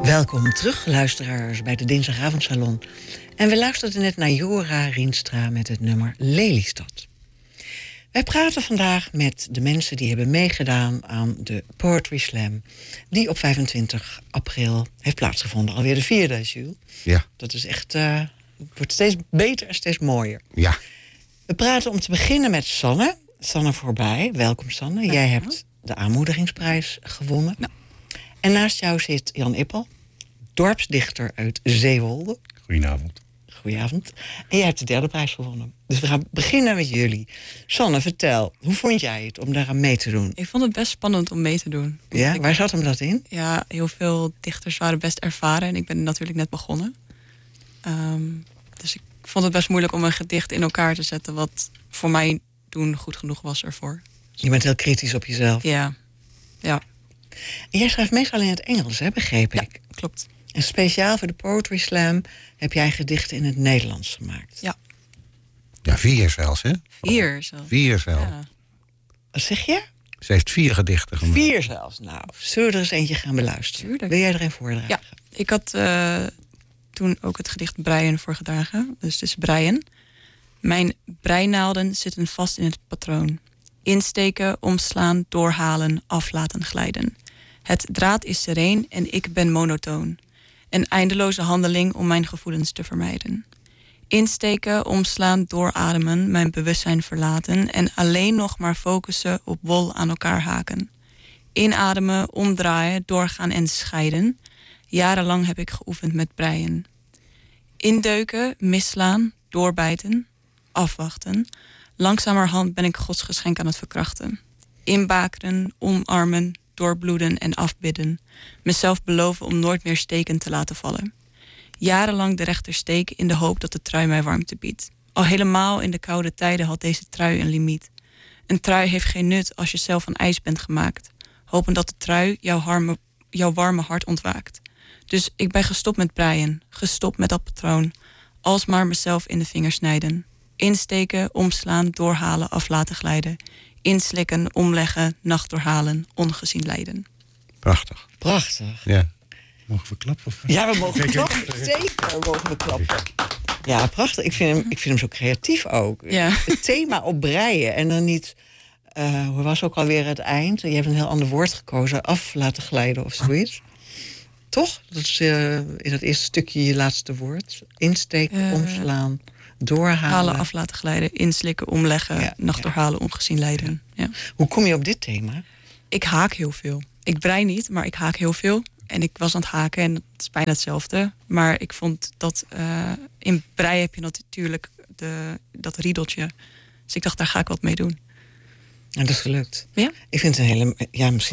Welkom terug, luisteraars, bij de Dinsdagavondsalon. En we luisterden net naar Jora Rienstra met het nummer Lelystad. Wij praten vandaag met de mensen die hebben meegedaan aan de Poetry Slam, die op 25 april heeft plaatsgevonden. Alweer de 4e, Jules. Ja. Dat is echt, het wordt steeds beter en steeds mooier. Ja. We praten om te beginnen met Sanne. Sanne Voorbij, welkom Sanne. Jij hebt de aanmoedigingsprijs gewonnen. Ja. En naast jou zit Jan Ippel, dorpsdichter uit Zeewolde. Goedenavond. Goedenavond. En jij hebt de 3e prijs gewonnen. Dus we gaan beginnen met jullie. Sanne, vertel, hoe vond jij het om daaraan mee te doen? Ik vond het best spannend om mee te doen. Ja, waar zat hem dat in? Ja, heel veel dichters waren best ervaren en ik ben natuurlijk net begonnen. Dus ik vond het best moeilijk om een gedicht in elkaar te zetten wat voor mij toen goed genoeg was ervoor. Je bent heel kritisch op jezelf. Ja. En jij schrijft meestal in het Engels, hè, begreep ik? Klopt. En speciaal voor de Poetry Slam heb jij gedichten in het Nederlands gemaakt. Ja. Ja, 4 zelfs, hè? 4 zelfs. 4 zelfs. Ja. Wat zeg je? Ze heeft 4 gedichten gemaakt. 4 zelfs. Nou, zullen we er eens eentje gaan beluisteren? Tuurlijk. Wil jij er een voordragen? Ja, ik had toen ook het gedicht Breien voorgedragen. Dus het is Breien. Mijn breinaalden zitten vast in het patroon. Insteken, omslaan, doorhalen, af laten glijden. Het draad is sereen en ik ben monotoon. Een eindeloze handeling om mijn gevoelens te vermijden. Insteken, omslaan, doorademen, mijn bewustzijn verlaten en alleen nog maar focussen op wol aan elkaar haken. Inademen, omdraaien, doorgaan en scheiden. Jarenlang heb ik geoefend met breien. Indeuken, misslaan, doorbijten, afwachten. Langzamerhand ben ik Gods geschenk aan het verkrachten. Inbakeren, omarmen, doorbloeden en afbidden. Mezelf beloven om nooit meer steken te laten vallen. Jarenlang de rechter steek in de hoop dat de trui mij warmte biedt. Al helemaal in de koude tijden had deze trui een limiet. Een trui heeft geen nut als je zelf van ijs bent gemaakt. Hopen dat de trui jouw warme hart ontwaakt. Dus ik ben gestopt met breien, gestopt met dat patroon. Alsmaar mezelf in de vingers snijden. Insteken, omslaan, doorhalen, af laten glijden. Inslikken, omleggen, nacht doorhalen, ongezien lijden. Prachtig. Prachtig. Ja. Mogen we klappen? Of? Ja, we mogen klappen. Zeker mogen we klappen. Ja, prachtig. Ik vind hem zo creatief ook. Ja. Het thema op breien en dan niet... hoe was ook alweer het eind? Je hebt een heel ander woord gekozen. Af laten glijden of zoiets. Toch? Dat is in het eerste stukje je laatste woord. Insteken, omslaan, doorhalen. Halen, af laten glijden, inslikken, omleggen, nacht doorhalen, ongezien lijden. Ja. Hoe kom je op dit thema? Ik haak heel veel. Ik brei niet, maar ik haak heel veel. En ik was aan het haken en het is bijna hetzelfde. Maar ik vond dat in brei heb je natuurlijk dat riedeltje. Dus ik dacht, daar ga ik wat mee doen. En dat is gelukt. Ja? Ik vind het een hele... Ja, misschien